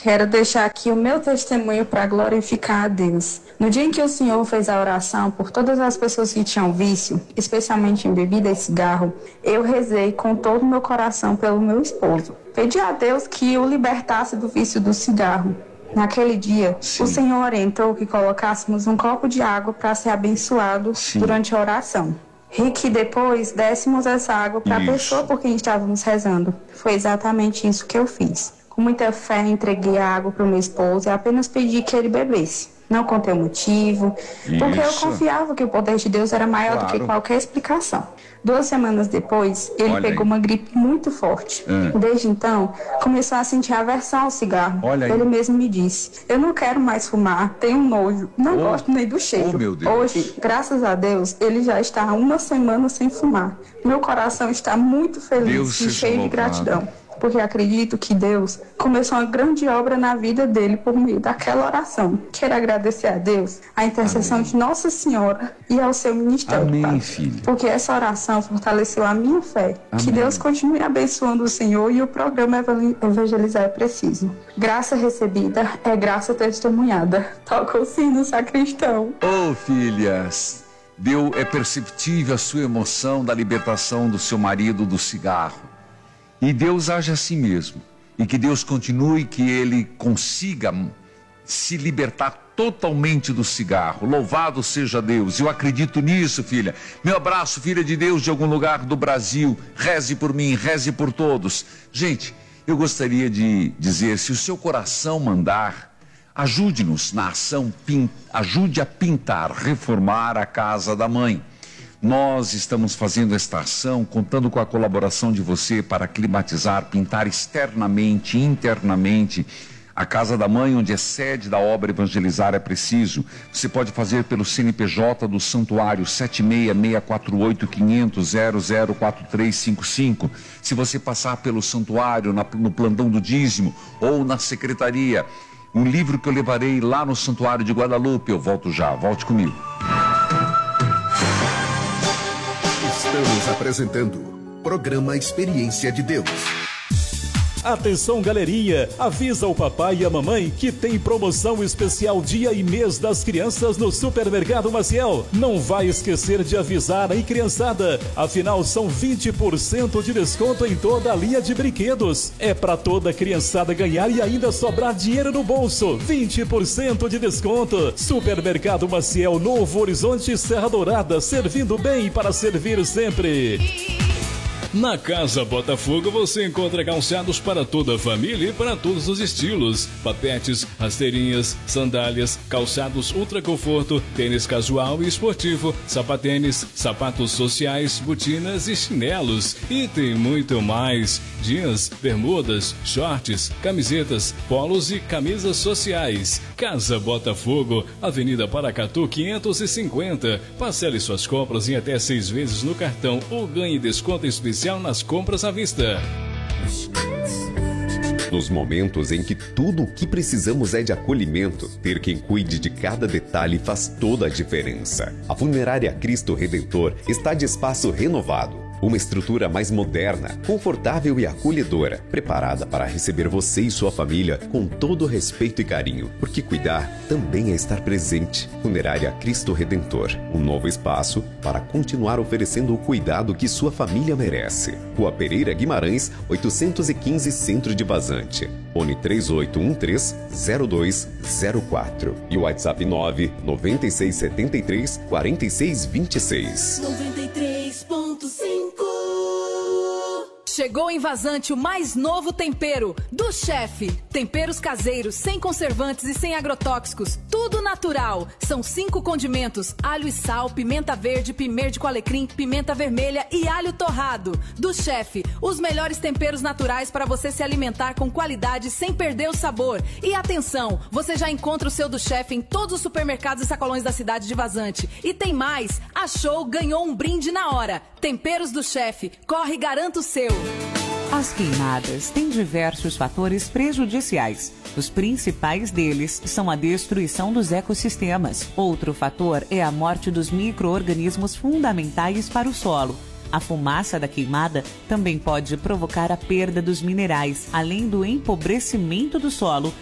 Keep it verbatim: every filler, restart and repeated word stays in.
Quero deixar aqui o meu testemunho para glorificar a Deus. No dia em que o Senhor fez a oração por todas as pessoas que tinham vício, especialmente em bebida e cigarro, eu rezei com todo o meu coração pelo meu esposo. Pedi a Deus que o libertasse do vício do cigarro. Naquele dia, Sim. o Senhor orientou que colocássemos um copo de água para ser abençoado Sim. durante a oração. E que depois dessemos essa água para a pessoa por quem estávamos rezando. Foi exatamente isso que eu fiz. Com muita fé, entreguei a água para o meu esposo e apenas pedi que ele bebesse. Não contei o motivo, Isso. porque eu confiava que o poder de Deus era maior claro. do que qualquer explicação. Duas semanas depois, ele Olha pegou aí. uma gripe muito forte. Hum. Desde então, começou a sentir aversão ao cigarro. Olha ele aí. mesmo me disse, eu não quero mais fumar, tenho nojo, não oh. gosto nem do cheiro. Oh, meu Deus. Hoje, graças a Deus, ele já está há uma semana sem fumar. Meu coração está muito feliz Deus e cheio de gratidão. Porque acredito que Deus começou uma grande obra na vida dele por meio daquela oração. Quero agradecer a Deus, a intercessão Amém. de Nossa Senhora e ao seu ministério. Amém, filho. Porque essa oração fortaleceu a minha fé. Amém. Que Deus continue abençoando o Senhor e o programa Evangelizar é Preciso. Graça recebida é graça testemunhada. Toca o sino, sacristão. Oh, filhas, Deus é perceptível a sua emoção da libertação do seu marido do cigarro. E Deus age assim mesmo. E que Deus continue, que ele consiga se libertar totalmente do cigarro. Louvado seja Deus. Eu acredito nisso, filha. Meu abraço, filha de Deus, de algum lugar do Brasil. Reze por mim, reze por todos. Gente, eu gostaria de dizer, se o seu coração mandar, ajude-nos na ação, pin... ajude a pintar, reformar a casa da mãe. Nós estamos fazendo esta ação, contando com a colaboração de você para climatizar, pintar externamente, internamente, a Casa da Mãe, onde é sede da obra Evangelizar é Preciso. Você pode fazer pelo C N P J do Santuário sete seis seis quatro oito cinco zero zero zero quatro três cinco cinco. Se você passar pelo Santuário, na, no plantão do dízimo ou na secretaria, um livro que eu levarei lá no Santuário de Guadalupe. Eu volto já, volte comigo. Estamos apresentando Programa Experiência de Deus. Atenção, galerinha, avisa o papai e a mamãe que tem promoção especial dia e mês das crianças no Supermercado Maciel. Não vai esquecer de avisar aí, criançada. Afinal, são vinte por cento de desconto em toda a linha de brinquedos. É pra toda criançada ganhar e ainda sobrar dinheiro no bolso. vinte por cento de desconto. Supermercado Maciel, Novo Horizonte, Serra Dourada, servindo bem para servir sempre. Na Casa Botafogo você encontra calçados para toda a família e para todos os estilos. Papetes, rasteirinhas, sandálias, calçados ultra conforto, tênis casual e esportivo, sapatênis, sapatos sociais, botinas e chinelos. E tem muito mais. Jeans, bermudas, shorts, camisetas, polos e camisas sociais. Casa Botafogo, Avenida Paracatu quinhentos e cinquenta. Parcele suas compras em até seis vezes no cartão ou ganhe desconto especial nas compras à vista. Nos momentos em que tudo o que precisamos é de acolhimento, ter quem cuide de cada detalhe faz toda a diferença. A Funerária Cristo Redentor está de espaço renovado. Uma estrutura mais moderna, confortável e acolhedora, preparada para receber você e sua família com todo respeito e carinho, porque cuidar também é estar presente. Funerária Cristo Redentor, um novo espaço para continuar oferecendo o cuidado que sua família merece. Rua Pereira Guimarães, oitocentos e quinze, Centro de Vazante. Fone três oito um três, zero dois zero quatro e o WhatsApp nove nove seis sete três, quatro seis dois seis. noventa e três ponto cinco. Chegou em Vazante o mais novo tempero do Chefe. Temperos caseiros, sem conservantes e sem agrotóxicos. Tudo natural. São cinco condimentos: alho e sal, pimenta verde, pimenta com alecrim, pimenta vermelha e alho torrado. Do Chefe, os melhores temperos naturais para você se alimentar com qualidade sem perder o sabor. E atenção, você já encontra o seu do Chefe em todos os supermercados e sacolões da cidade de Vazante. E tem mais, achou, ganhou um brinde na hora. Temperos do Chefe, corre e garanta o seu. As queimadas têm diversos fatores prejudiciais. Os principais deles são a destruição dos ecossistemas. Outro fator é a morte dos micro-organismos fundamentais para o solo. A fumaça da queimada também pode provocar a perda dos minerais, além do empobrecimento do solo